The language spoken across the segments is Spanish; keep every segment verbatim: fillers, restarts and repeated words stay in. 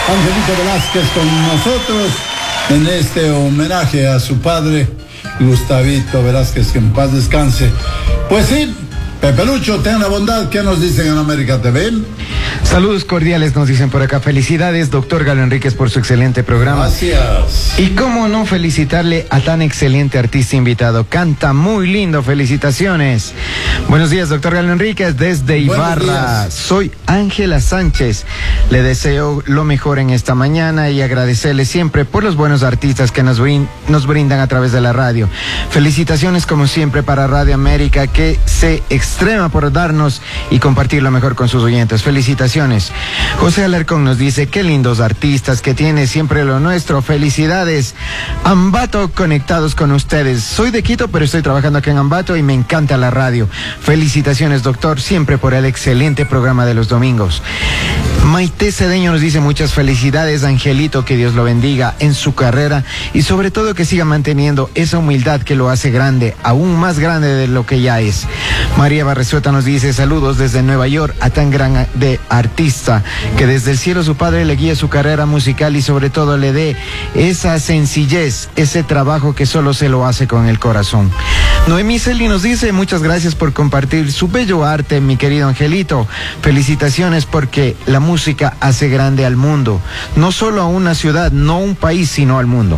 Angelito Velázquez con nosotros en este homenaje a su padre, Gustavito Velázquez, que en paz descanse. Pues sí, Pepe Lucho, ten la bondad. ¿Qué nos dicen en América T V? Saludos cordiales, nos dicen por acá. Felicidades, doctor Galo Enríquez, por su excelente programa. Gracias. Y cómo no felicitarle a tan excelente artista invitado. Canta muy lindo, felicitaciones. Buenos días, doctor Galo Enríquez, desde Ibarra. Soy Ángela Sánchez. Le deseo lo mejor en esta mañana y agradecerle siempre por los buenos artistas que nos, brin nos brindan a través de la radio. Felicitaciones como siempre para Radio América, que se extrema por darnos y compartir lo mejor con sus oyentes. Felicitaciones. José Alarcón nos dice, qué lindos artistas que tiene, siempre lo nuestro. Felicidades. Ambato, conectados con ustedes. Soy de Quito, pero estoy trabajando aquí en Ambato y me encanta la radio. Felicitaciones, doctor, siempre por el excelente programa de los domingos. Maite Cedeño nos dice, muchas felicidades, Angelito, que Dios lo bendiga en su carrera y sobre todo que siga manteniendo esa humildad que lo hace grande, aún más grande de lo que ya es. María Barresueta nos dice, saludos desde Nueva York a tan gran de artista, que desde el cielo su padre le guíe su carrera musical y sobre todo le dé esa sencillez, ese trabajo que solo se lo hace con el corazón. Noemí Celi nos dice, muchas gracias por compartir su bello arte, mi querido Angelito. Felicitaciones porque la música hace grande al mundo, no solo a una ciudad, no a un país, sino al mundo.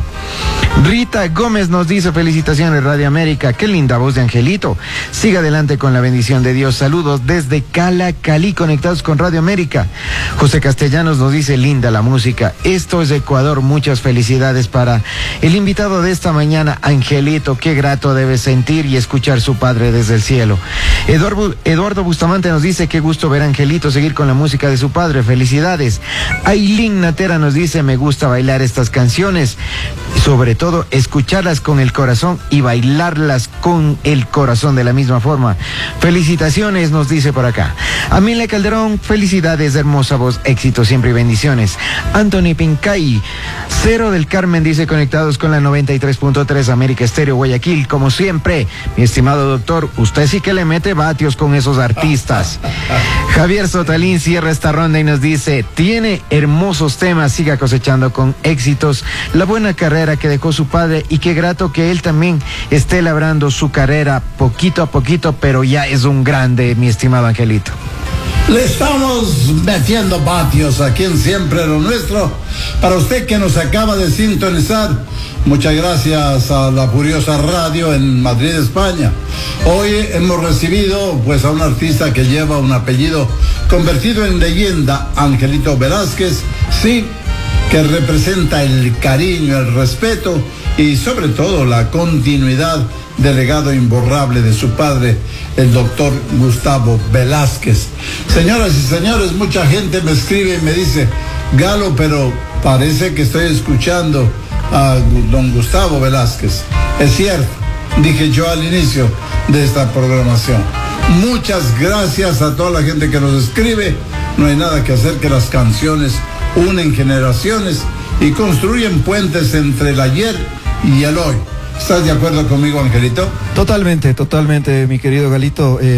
Rita Gómez nos dice, felicitaciones Radio América, qué linda voz de Angelito. Siga adelante con la bendición de Dios. Saludos desde Cala, Cali, conectados con Radio América. José Castellanos nos dice, linda la música. Esto es Ecuador, muchas felicidades para el invitado de esta mañana, Angelito. Qué grato debe sentir y escuchar su padre desde el cielo. Eduardo, Eduardo Bustamante nos dice, qué gusto ver a Angelito seguir con la música de su padre. Felicidades. Ailín Natera nos dice, me gusta bailar estas canciones, sobre todo escucharlas con el corazón y bailarlas con el corazón de la misma forma. Felicitaciones, nos dice por acá. Amelia Calderón, felicidades, hermosa voz, éxito siempre y bendiciones. Anthony Pincay, Cero del Carmen dice, conectados con la noventa y tres punto tres América Estéreo Guayaquil, como siempre. Mi estimado doctor, usted sí que le mete vatios con esos artistas. Javier Sotalín cierra esta ronda y nos dice, tiene hermosos temas, siga cosechando con éxitos la buena carrera que dejó su padre y qué grato que él también esté labrando su carrera poquito a poquito, pero ya es un grande, mi estimado Angelito. Le estamos metiendo vatios aquí en Siempre lo Nuestro. Para usted que nos acaba de sintonizar, muchas gracias a la Furiosa Radio en Madrid, España. Hoy hemos recibido pues a un artista que lleva un apellido convertido en leyenda, Angelito Velázquez, sí, que representa el cariño, el respeto y sobre todo la continuidad del legado imborrable de su padre, el doctor Gustavo Velázquez. Señoras y señores, mucha gente me escribe y me dice, Galo, pero parece que estoy escuchando a don Gustavo Velázquez. Es cierto, dije yo al inicio de esta programación. Muchas gracias a toda la gente que nos escribe. No hay nada que hacer, que las canciones unen generaciones y construyen puentes entre el ayer y el hoy. ¿Estás de acuerdo conmigo, Angelito? Totalmente, totalmente, mi querido Galito. Eh,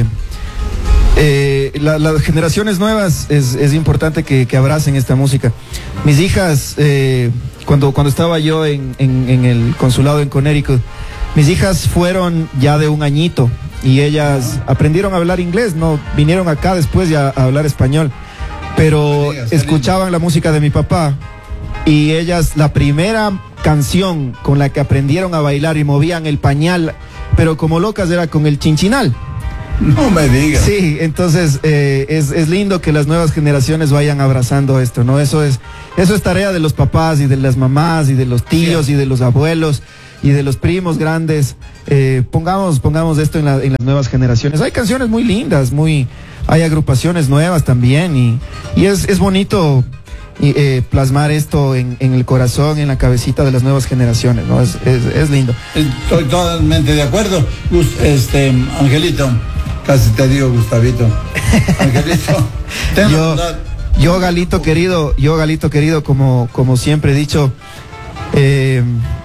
eh, la, las generaciones nuevas es, es importante que, que abracen esta música. Mis hijas, eh, cuando, cuando estaba yo en, en, en el consulado en Connecticut, mis hijas fueron ya de un añito y ellas aprendieron a hablar inglés, no vinieron acá después ya a hablar español, pero escuchaban la música de mi papá y ellas, la primera canción con la que aprendieron a bailar y movían el pañal, pero como locas, era con el chinchinal. No me digas. Sí, entonces eh, es, es lindo que las nuevas generaciones vayan abrazando esto, ¿no? Eso es, eso es tarea de los papás y de las mamás y de los tíos, sí, y de los abuelos y de los primos grandes. Eh, pongamos, pongamos esto en, la, en las nuevas generaciones. Hay canciones muy lindas, muy, hay agrupaciones nuevas también y, y es, es bonito y, eh, plasmar esto en, en el corazón, en la cabecita de las nuevas generaciones, ¿no? Es, es, es lindo. Estoy totalmente de acuerdo. Este, Angelito, casi te digo Gustavito. Angelito, yo, yo Galito querido, yo Galito querido, como, como siempre he dicho, eh,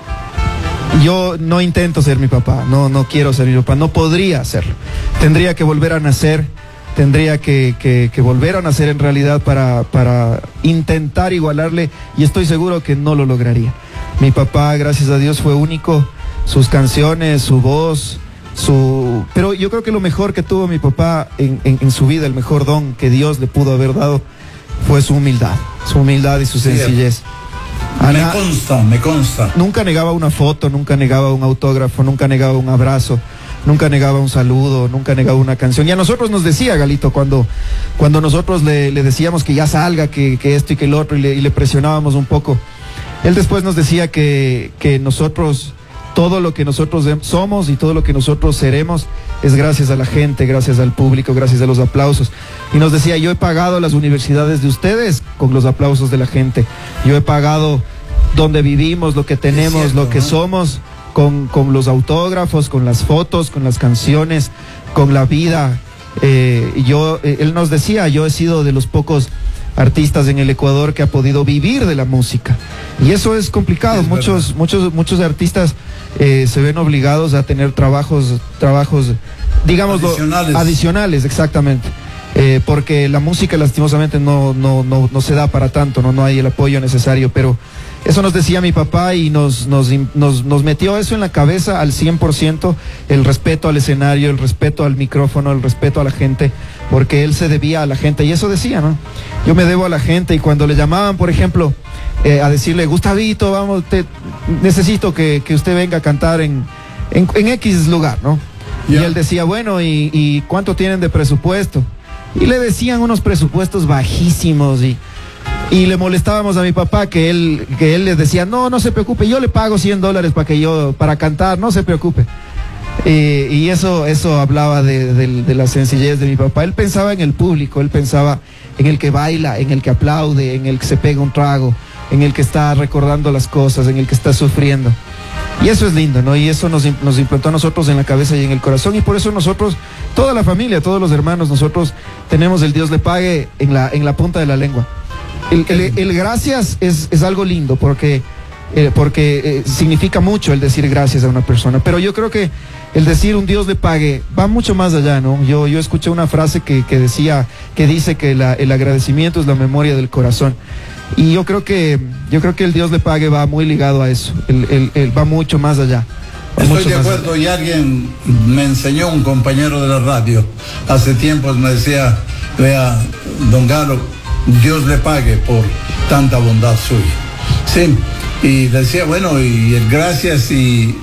yo no intento ser mi papá, no, no quiero ser mi papá, no podría serlo. Tendría que volver a nacer tendría que, que, que volver a nacer en realidad para, para intentar igualarle, y estoy seguro que no lo lograría. Mi papá, gracias a Dios, fue único, sus canciones, su voz, su... pero yo creo que lo mejor que tuvo mi papá en, en, en su vida, el mejor don que Dios le pudo haber dado, fue su humildad, su humildad y su sencillez. Me consta, me consta. Nunca negaba una foto, nunca negaba un autógrafo, nunca negaba un abrazo, nunca negaba un saludo, nunca negaba una canción. Y a nosotros nos decía, Galito, cuando, cuando nosotros le, le decíamos que ya salga, que, que esto y que el otro, y le, y le presionábamos un poco, él después nos decía que, que nosotros, todo lo que nosotros somos y todo lo que nosotros seremos es gracias a la gente, gracias al público, gracias a los aplausos. Y nos decía, yo he pagado las universidades de ustedes con los aplausos de la gente. Yo he pagado donde vivimos, lo que tenemos, cierto, lo que ¿no? somos, con, con los autógrafos, con las fotos, con las canciones, con la vida. Eh, yo, eh, él nos decía, yo he sido de los pocos artistas en el Ecuador que ha podido vivir de la música, y eso es complicado. Es muchos, muchos, muchos artistas eh, se ven obligados a tener trabajos, trabajos, digamos, adicionales, adicionales exactamente, eh, porque la música lastimosamente no, no, no, no se da para tanto, no, no hay el apoyo necesario, pero eso nos decía mi papá y nos, nos, nos, nos metió eso en la cabeza al cien por ciento, el respeto al escenario, el respeto al micrófono, el respeto a la gente, porque él se debía a la gente, y eso decía, ¿no? Yo me debo a la gente, y cuando le llamaban, por ejemplo, eh, a decirle, Gustavito, vamos, te, necesito que, que usted venga a cantar en, en, en X lugar, ¿no? Yeah. Y él decía, bueno, ¿y, ¿y cuánto tienen de presupuesto? Y le decían unos presupuestos bajísimos, y... Y le molestábamos a mi papá que él, que él les decía, no, no se preocupe, yo le pago cien dólares para que yo, para cantar, no se preocupe. Eh, y eso, eso hablaba de, de, de la sencillez de mi papá. Él pensaba en el público, él pensaba en el que baila, en el que aplaude, en el que se pega un trago, en el que está recordando las cosas, en el que está sufriendo. Y eso es lindo, ¿no? Y eso nos, nos implantó a nosotros en la cabeza y en el corazón, y por eso nosotros, toda la familia, todos los hermanos, nosotros tenemos el Dios le pague en la, en la punta de la lengua. El, el, el gracias es, es algo lindo porque, eh, porque eh, significa mucho el decir gracias a una persona, pero yo creo que el decir un Dios le pague va mucho más allá, ¿no? Yo, yo escuché una frase que, que decía, que dice que la, el agradecimiento es la memoria del corazón, y yo creo que, yo creo que el Dios le pague va muy ligado a eso, el, el, el va mucho más allá. Estoy de acuerdo, y alguien me enseñó, un compañero de la radio, hace tiempos me decía, vea, don Galo, Dios le pague por tanta bondad suya. Sí, y decía, bueno, y el gracias y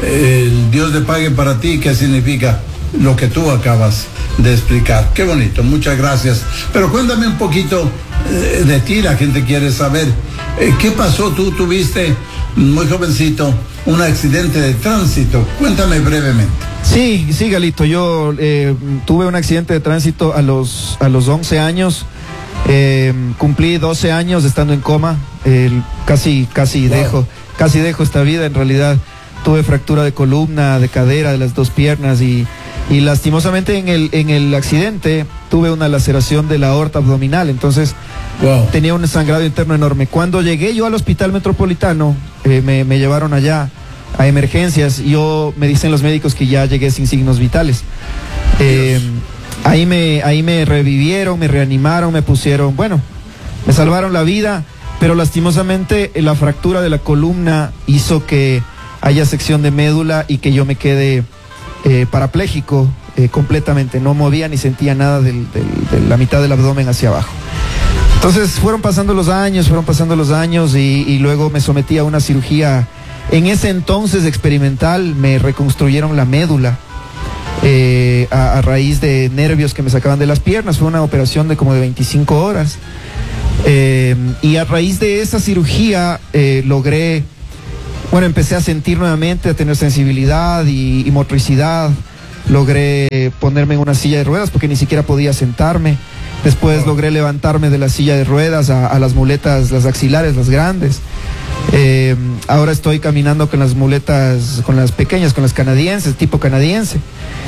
el Dios le pague para ti, ¿qué significa? Lo que tú acabas de explicar. Qué bonito, muchas gracias. Pero cuéntame un poquito eh, de ti, la gente quiere saber. Eh, ¿Qué pasó? Tú tuviste, muy jovencito, un accidente de tránsito. Cuéntame brevemente. Sí, sí, Galito, yo eh, tuve un accidente de tránsito a los, a los once años. Eh, cumplí doce años estando en coma, eh, casi, casi wow. dejo, casi dejo esta vida. En realidad tuve fractura de columna, de cadera, de las dos piernas, y, y lastimosamente en el, en el accidente tuve una laceración de la aorta abdominal, entonces wow. tenía un sangrado interno enorme. Cuando llegué yo al hospital metropolitano, eh, me, me llevaron allá a emergencias, y yo, me dicen los médicos que ya llegué sin signos vitales. Eh, Ahí me, ahí me revivieron, me reanimaron, me pusieron, bueno, me salvaron la vida, pero lastimosamente la fractura de la columna hizo que haya sección de médula y que yo me quede eh, parapléjico eh, completamente. No movía ni sentía nada del, del, de la mitad del abdomen hacia abajo. Entonces fueron pasando los años, fueron pasando los años y, y luego me sometí a una cirugía. En ese entonces experimental me reconstruyeron la médula. Eh, a, a raíz de nervios que me sacaban de las piernas. Fue una operación de como de veinticinco horas, eh, y a raíz de esa cirugía eh, logré, bueno, empecé a sentir nuevamente, a tener sensibilidad y, y motricidad. Logré ponerme en una silla de ruedas porque ni siquiera podía sentarme. Después logré levantarme de la silla de ruedas a, a las muletas, las axilares, las grandes. Eh, ahora estoy caminando con las muletas, con las pequeñas, con las canadienses, tipo canadiense.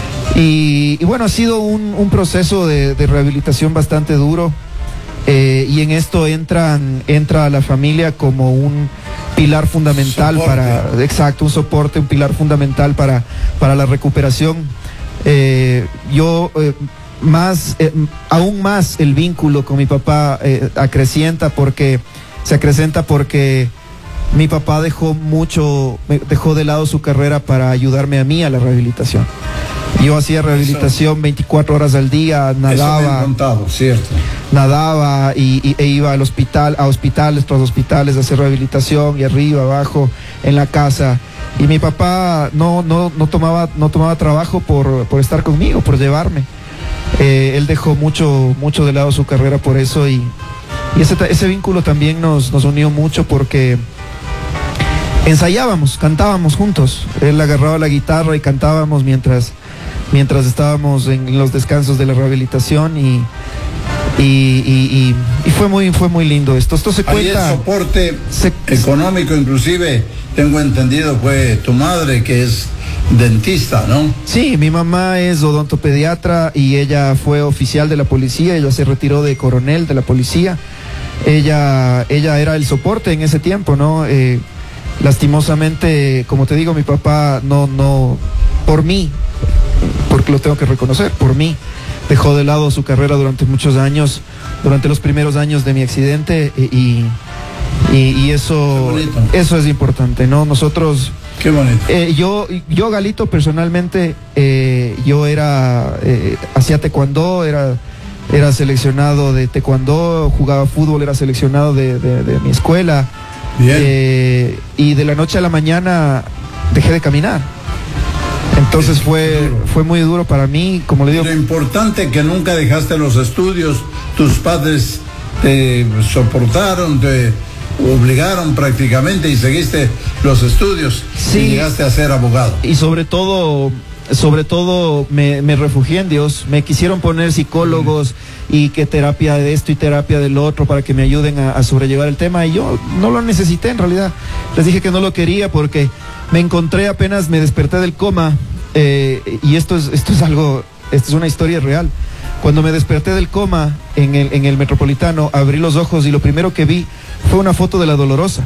Y, y bueno, ha sido un, un proceso de, de rehabilitación bastante duro, eh, y en esto entran, entra la familia como un pilar fundamental soporte. para, exacto, un soporte, un pilar fundamental para, para la recuperación. Eh, yo, eh, más, eh, aún más el vínculo con mi papá eh, acrecienta porque, se acrecenta porque mi papá dejó mucho, dejó de lado su carrera para ayudarme a mí a la rehabilitación. Yo hacía rehabilitación veinticuatro horas al día, nadaba, Eso me han contado, cierto. nadaba y, y, e iba al hospital, a hospitales tras hospitales a hacer rehabilitación, y arriba, abajo, en la casa. Y mi papá no, no, no tomaba, no tomaba trabajo por, por estar conmigo, por llevarme. Eh, él dejó mucho, mucho de lado su carrera por eso, y, y ese, ese vínculo también nos, nos unió mucho porque ensayábamos, cantábamos juntos. Él agarraba la guitarra y cantábamos mientras, mientras estábamos en los descansos de la rehabilitación, y, y, y, y, y fue muy, fue muy lindo esto. Esto se cuenta. Ahí el soporte se, económico, inclusive, tengo entendido, fue tu madre, que es dentista, ¿no? Sí, mi mamá es odontopediatra y ella fue oficial de la policía. Ella se retiró de coronel de la policía. Ella, ella era el soporte en ese tiempo, ¿no? Eh, lastimosamente, como te digo, mi papá no, no, por mí, porque lo tengo que reconocer, por mí, dejó de lado su carrera durante muchos años, durante los primeros años de mi accidente, y, y, y eso, eso es importante, ¿no? Nosotros... Qué bonito. Eh, yo, yo, Galito, personalmente, eh, yo era, eh, hacía taekwondo, era, era seleccionado de taekwondo, jugaba fútbol, era seleccionado de, de, de mi escuela. Bien. Eh, y de la noche a la mañana dejé de caminar. Entonces Qué fue, duro. fue muy duro para mí, como le digo. Lo importante es que nunca dejaste los estudios, tus padres te soportaron, te obligaron prácticamente y seguiste los estudios. Sí. Y llegaste a ser abogado. Y sobre todo, sobre todo me, me refugié en Dios. Me quisieron poner psicólogos mm. y que terapia de esto y terapia del otro para que me ayuden a, a sobrellevar el tema, y yo no lo necesité en realidad. Les dije que no lo quería porque me encontré, apenas me desperté del coma, eh, y esto es, esto es algo, esto es una historia real. Cuando me desperté del coma en el, en el Metropolitano, abrí los ojos y lo primero que vi fue una foto de la Dolorosa.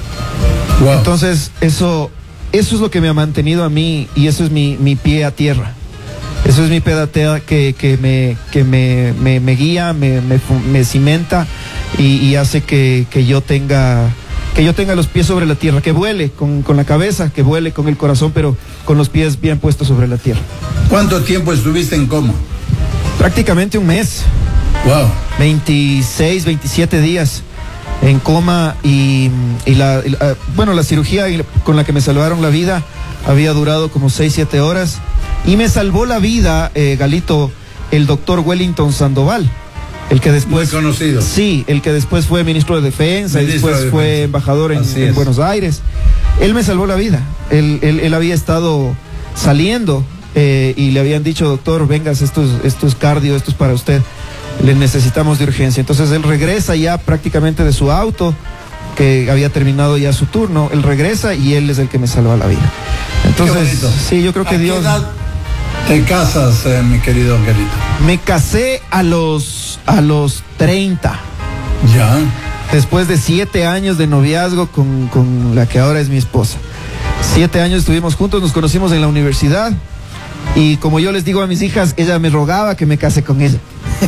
Wow. Entonces, eso, eso es lo que me ha mantenido a mí, y eso es mi, mi pie a tierra. Eso es mi pedatea que, que, me, que me, me, me guía, me, me, me cimenta, y, y hace que, que yo tenga... que yo tenga los pies sobre la tierra, que vuele con, con la cabeza, que vuele con el corazón, pero con los pies bien puestos sobre la tierra. ¿Cuánto tiempo estuviste en coma? Prácticamente un mes. Wow. veintiséis, veintisiete días en coma, y, y, la, y la, bueno, la cirugía con la que me salvaron la vida había durado como seis, siete horas, y me salvó la vida, eh, Galito, el doctor Wellington Sandoval. El que después, muy conocido. Sí, el que después fue ministro de Defensa, ministro y después de fue defensa. embajador en, en Buenos Aires. Él me salvó la vida. Él, él, él había estado saliendo, eh, y le habían dicho: doctor, vengas, esto es, esto es cardio, esto es para usted, le necesitamos de urgencia. Entonces él regresa ya prácticamente de su auto, que había terminado ya su turno. Él regresa y él es el que me salva la vida. Entonces, sí, yo creo que ¿A Dios... qué edad te casas, eh, mi querido Angelito? Me casé a los, a los treinta. Ya. Después de siete años de noviazgo con, con la que ahora es mi esposa. Siete años estuvimos juntos, nos conocimos en la universidad, y como yo les digo a mis hijas, ella me rogaba que me case con ella.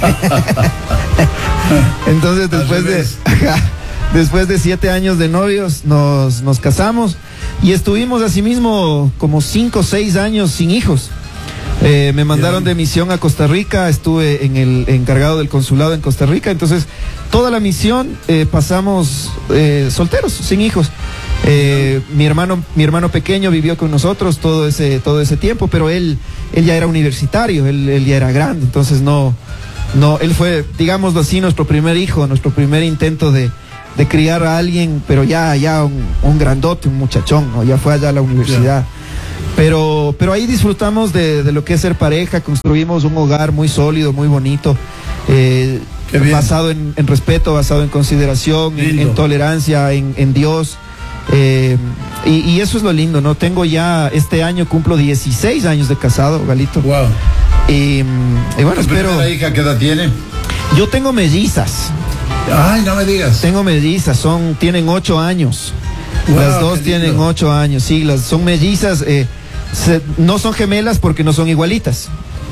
Entonces después de, después de siete años de novios nos, nos casamos, y estuvimos asimismo como cinco o seis años sin hijos. Eh, me mandaron de misión a Costa Rica, estuve en el encargado del consulado en Costa Rica, entonces toda la misión eh, pasamos eh, solteros, sin hijos. Eh, mi hermano, mi hermano pequeño vivió con nosotros todo ese, todo ese tiempo, pero él, él ya era universitario, él, él ya era grande, entonces no, no, él fue, digámoslo así, nuestro primer hijo, nuestro primer intento de, de criar a alguien, pero ya, ya un, un grandote, un muchachón, ¿no? Ya fue allá a la universidad. Yeah. Pero, pero ahí disfrutamos de, de lo que es ser pareja, construimos un hogar muy sólido, muy bonito, eh, basado en, en respeto, basado en consideración, en, en tolerancia, en, en Dios. Eh, y, y eso es lo lindo, ¿no? Tengo ya, este año cumplo dieciséis años de casado, Galito. Wow. Y, y bueno, ¿Tu espero... primera hija qué edad tiene? Yo tengo mellizas. Ay, no me digas. Tengo mellizas, son, tienen ocho años. Wow, las dos tienen ocho años, sí, las son mellizas. Eh, se, no son gemelas porque no son igualitas.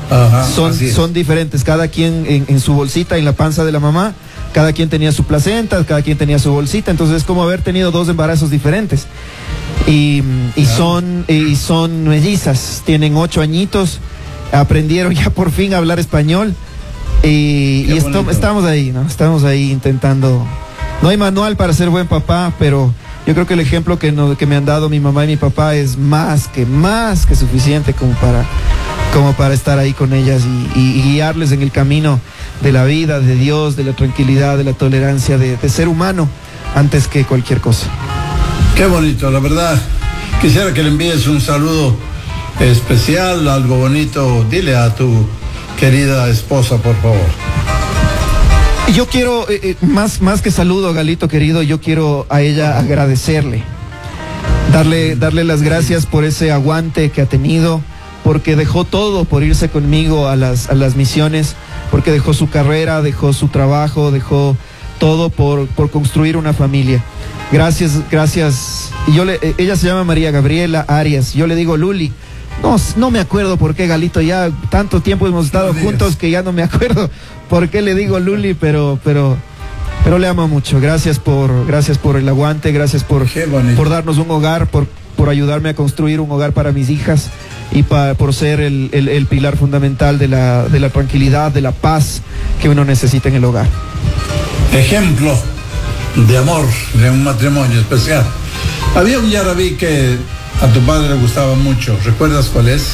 Ajá, son, son diferentes, cada quien en, en su bolsita, en la panza de la mamá, cada quien tenía su placenta, cada quien tenía su bolsita, entonces es como haber tenido dos embarazos diferentes. Y, y, son, y son mellizas, tienen ocho añitos, aprendieron ya por fin a hablar español y, y esto, estamos ahí, ¿no? Estamos ahí intentando. No hay manual para ser buen papá, pero yo creo que el ejemplo que, no, que me han dado mi mamá y mi papá es más que, más que suficiente como para, como para estar ahí con ellas y, y, y guiarles en el camino de la vida, de Dios, de la tranquilidad, de la tolerancia, de, de ser humano antes que cualquier cosa. Qué bonito, la verdad. Quisiera que le envíes un saludo especial, algo bonito. Dile a tu querida esposa, por favor. Yo quiero, eh, eh, más, más que saludo, Galito querido, yo quiero a ella agradecerle. Darle, darle las gracias por ese aguante que ha tenido, porque dejó todo por irse conmigo a las, a las misiones, porque dejó su carrera, dejó su trabajo, dejó todo por, por construir una familia. Gracias, gracias. Y yo le, ella se llama María Gabriela Arias. Yo le digo Luli. No, no me acuerdo por qué, Galito. Ya tanto tiempo hemos estado juntos que ya no me acuerdo por qué le digo Luli, pero, pero, pero le amo mucho. Gracias por, gracias por el aguante, gracias por, por darnos un hogar, por, por ayudarme a construir un hogar para mis hijas y pa, por ser el, el, el pilar fundamental de la, de la tranquilidad, de la paz que uno necesita en el hogar. Ejemplo de amor, de un matrimonio especial. Había un yarabí que a tu padre le gustaba mucho. ¿Recuerdas cuál es?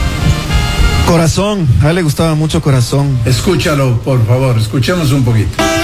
Corazón. A él le gustaba mucho Corazón. Escúchalo, por favor. Escuchemos un poquito.